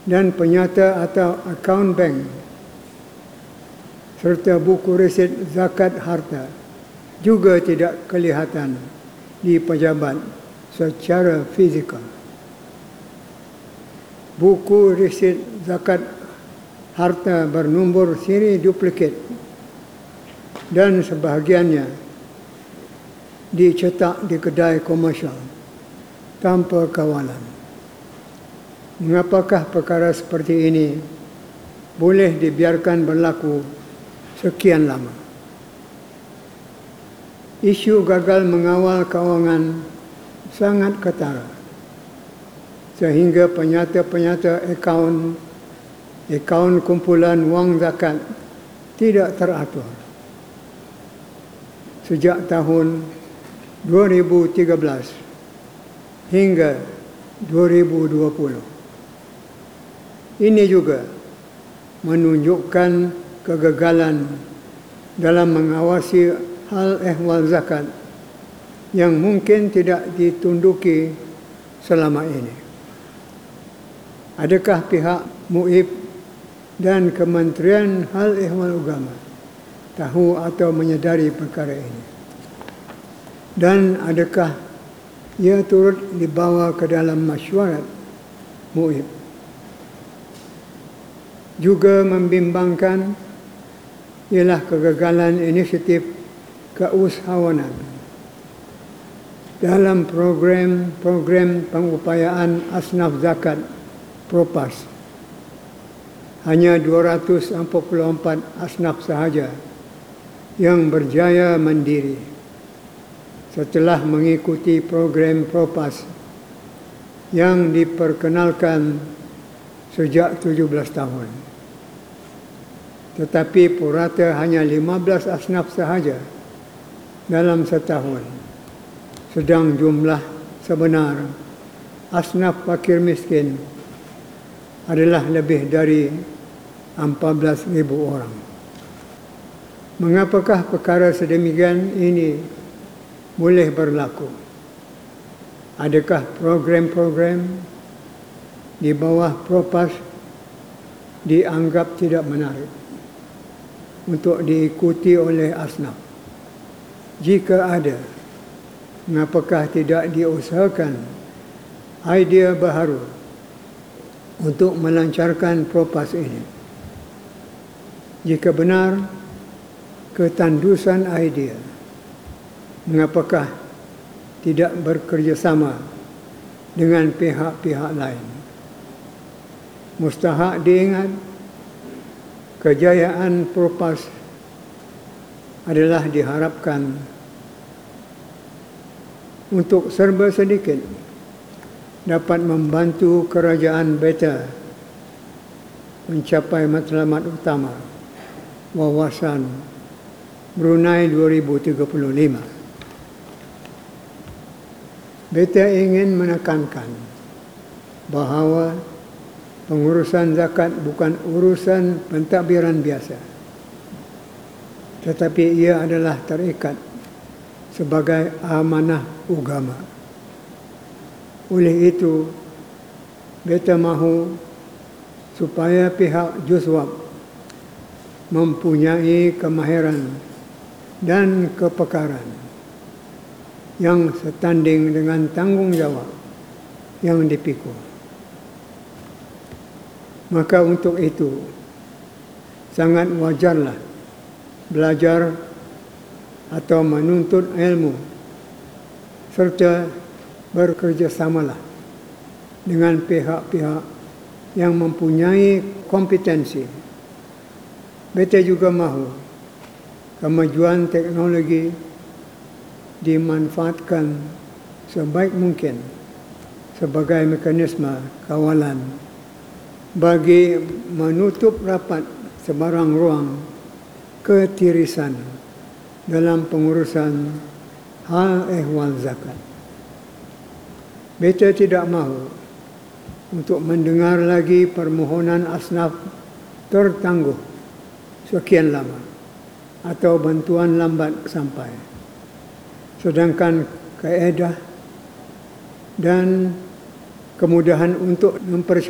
dan penyata atau akaun bank serta buku resit zakat harta juga tidak kelihatan di pejabat secara fizikal. Buku resit zakat harta bernombor siri duplikat dan sebahagiannya dicetak di kedai komersial tanpa kawalan. Mengapakah perkara seperti ini boleh dibiarkan berlaku sekian lama? Isu gagal mengawal kewangan sangat ketara sehingga penyata-penyata akaun kumpulan wang zakat tidak teratur. Sejak tahun 2013 hingga 2020. Ini juga menunjukkan kegagalan dalam mengawasi hal ehwal zakat yang mungkin tidak ditunduki selama ini. Adakah pihak MUIB dan Kementerian Hal Ehwal Agama tahu atau menyedari perkara ini? Dan adakah ia turut dibawa ke dalam mesyuarat MUIB? Juga membimbangkan ialah kegagalan inisiatif keusahawanan dalam program pengupayaan asnaf zakat PROPAS. Hanya 244 asnaf sahaja yang berjaya mandiri setelah mengikuti program PROPAS yang diperkenalkan sejak 17 tahun. Tetapi purata hanya 15 asnaf sahaja dalam setahun. Sedang jumlah sebenar asnaf fakir miskin adalah lebih dari 14,000 orang. Mengapakah perkara sedemikian ini boleh berlaku? Adakah program-program di bawah PROPAS dianggap tidak menarik untuk diikuti oleh asnaf? Jika ada, mengapakah tidak diusahakan idea baharu untuk melancarkan PROPAS ini? Jika benar ketandusan idea, mengapakah tidak bekerjasama dengan pihak-pihak lain? Mustahak diingat, kejayaan PROPAS adalah diharapkan untuk serba sedikit dapat membantu kerajaan beta mencapai matlamat utama wawasan Brunei 2035. Beta ingin menekankan bahawa pengurusan zakat bukan urusan pentadbiran biasa, tetapi ia adalah terikat sebagai amanah agama. Oleh itu, beta mahu supaya pihak Juswab mempunyai kemahiran dan kepakaran yang setanding dengan tanggungjawab yang dipikul. Maka untuk itu, sangat wajarlah belajar atau menuntut ilmu serta bekerjasamalah dengan pihak-pihak yang mempunyai kompetensi. Beta juga mahu kemajuan teknologi dimanfaatkan sebaik mungkin sebagai mekanisme kawalan bagi menutup rapat sebarang ruang ketirisan dalam pengurusan hal ehwal zakat. Beta tidak mahu untuk mendengar lagi permohonan asnaf tertangguh sekian lama atau bantuan lambat sampai, sedangkan kaedah dan kemudahan untuk mempersiapkan